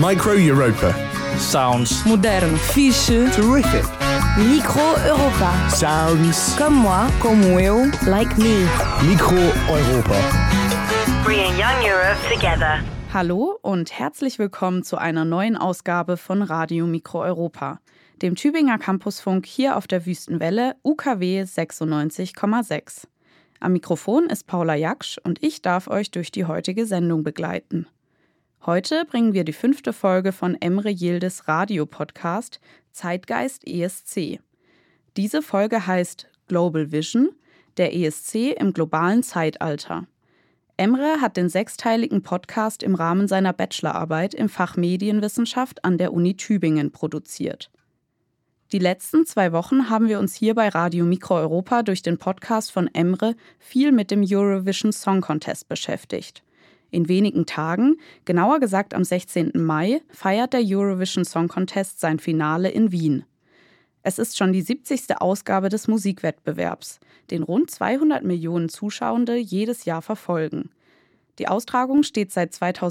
Micro Europa. Sounds Modern. Fiche. Terrific. Micro Europa. Sounds. Comme moi. Como eu. Like me. Micro Europa. Bringing young Europe together. Hallo und herzlich willkommen zu einer neuen Ausgabe von Radio Micro Europa, dem Tübinger Campusfunk hier auf der Wüstenwelle UKW 96,6. Am Mikrofon ist Paula Jaksch und ich darf euch durch die heutige Sendung begleiten. Heute bringen wir die 5. Folge von Emre Yildiz Radio-Podcast Zeitgeist ESC. Diese Folge heißt Global Vision, der ESC im globalen Zeitalter. Emre hat den 6-teiligen Podcast im Rahmen seiner Bachelorarbeit im Fach Medienwissenschaft an der Uni Tübingen produziert. Die letzten 2 Wochen haben wir uns hier bei Radio Micro Europa durch den Podcast von Emre viel mit dem Eurovision Song Contest beschäftigt. In wenigen Tagen, genauer gesagt am 16. Mai, feiert der Eurovision Song Contest sein Finale in Wien. Es ist schon die 70. Ausgabe des Musikwettbewerbs, den rund 200 Millionen Zuschauende jedes Jahr verfolgen. Die Austragung steht seit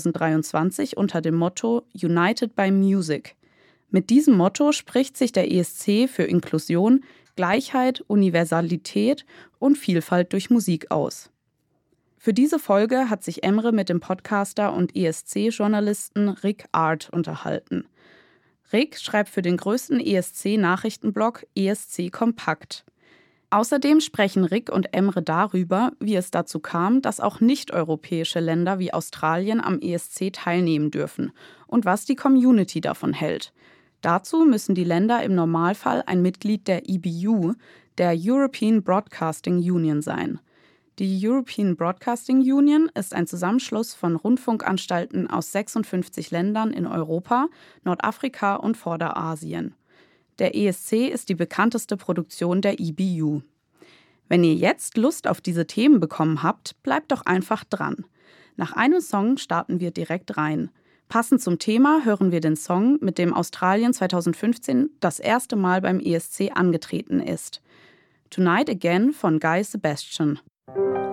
2023 unter dem Motto United by Music. Mit diesem Motto spricht sich der ESC für Inklusion, Gleichheit, Universalität und Vielfalt durch Musik aus. Für diese Folge hat sich Emre mit dem Podcaster und ESC-Journalisten Rick Art unterhalten. Rick schreibt für den größten ESC-Nachrichtenblog ESC Kompakt. Außerdem sprechen Rick und Emre darüber, wie es dazu kam, dass auch nicht-europäische Länder wie Australien am ESC teilnehmen dürfen und was die Community davon hält. Dazu müssen die Länder im Normalfall ein Mitglied der EBU, der European Broadcasting Union, sein. Die European Broadcasting Union ist ein Zusammenschluss von Rundfunkanstalten aus 56 Ländern in Europa, Nordafrika und Vorderasien. Der ESC ist die bekannteste Produktion der EBU. Wenn ihr jetzt Lust auf diese Themen bekommen habt, bleibt doch einfach dran. Nach einem Song starten wir direkt rein. Passend zum Thema hören wir den Song, mit dem Australien 2015 das erste Mal beim ESC angetreten ist. Tonight Again von Guy Sebastian.